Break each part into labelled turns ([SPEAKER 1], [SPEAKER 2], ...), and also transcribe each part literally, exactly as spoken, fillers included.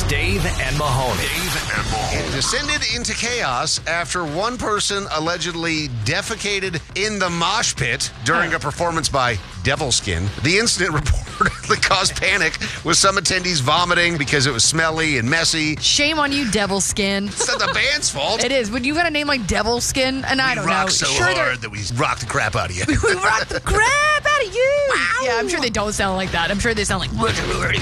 [SPEAKER 1] Dave and Mahoney.
[SPEAKER 2] Dave and Mahoney.
[SPEAKER 3] It descended into chaos after one person allegedly defecated in the mosh pit during a performance by Devilskin. The incident reportedly caused panic, with some attendees vomiting because it was smelly and messy.
[SPEAKER 4] Shame on you, Devilskin.
[SPEAKER 3] It's not the band's fault.
[SPEAKER 4] It is. When you got a name like Devilskin, and I
[SPEAKER 3] we
[SPEAKER 4] don't
[SPEAKER 3] rock
[SPEAKER 4] know.
[SPEAKER 3] so
[SPEAKER 4] sure
[SPEAKER 3] hard that we rock the crap out of you.
[SPEAKER 4] we rock the crap out of you. Wow. Yeah, I'm sure they don't sound like that. I'm sure they sound like...
[SPEAKER 1] The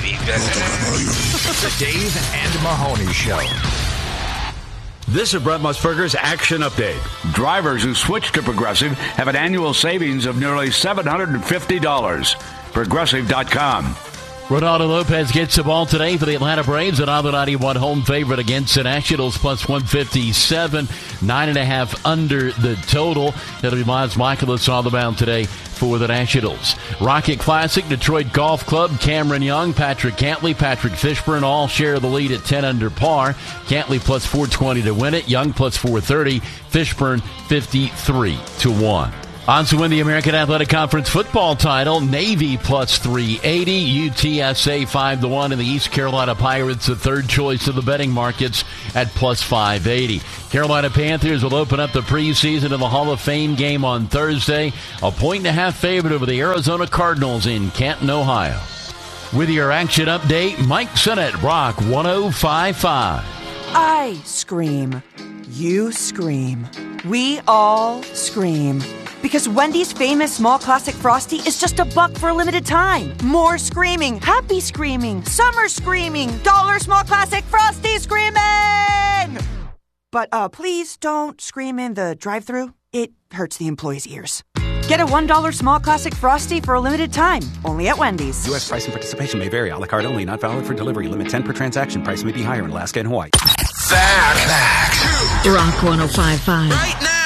[SPEAKER 1] Dave and Mahoney Show.
[SPEAKER 5] This is Brett Musburger's Action Update. Drivers who switch to Progressive have an annual savings of nearly seven hundred fifty dollars. Progressive dot com.
[SPEAKER 6] Ronaldo Lopez gets the ball today for the Atlanta Braves. Another ninety-one home favorite against the Nationals, plus one fifty-seven. Nine and a half under the total. It'll be Miles Michaelis on the mound today for the Nationals. Rocket Classic, Detroit Golf Club, Cameron Young, Patrick Cantley, Patrick Fishburne all share the lead at ten under par. Cantley plus four twenty to win it. Young plus four thirty. Fishburne fifty-three to one. On to win the American Athletic Conference football title, Navy plus three eighty, U T S A five to one, and the East Carolina Pirates, the third choice of the betting markets, at plus five eighty. Carolina Panthers will open up the preseason in the Hall of Fame game on Thursday, a point and a half favorite over the Arizona Cardinals in Canton, Ohio. With your action update, Mike Sennett, Rock one oh five point five.
[SPEAKER 7] I scream. You scream. We all scream. Because Wendy's famous small classic Frosty is just a buck for a limited time. More screaming, happy screaming, summer screaming, dollar small classic Frosty screaming! But uh, please don't scream in the drive-thru. It hurts the employees' ears. Get a one dollar small classic Frosty for a limited time, only at Wendy's.
[SPEAKER 8] U S price and participation may vary. A la carte only, not valid for delivery. Limit ten per transaction. Price may be higher in Alaska and Hawaii.
[SPEAKER 2] Back, back to
[SPEAKER 9] Rock one oh five point five.
[SPEAKER 3] Right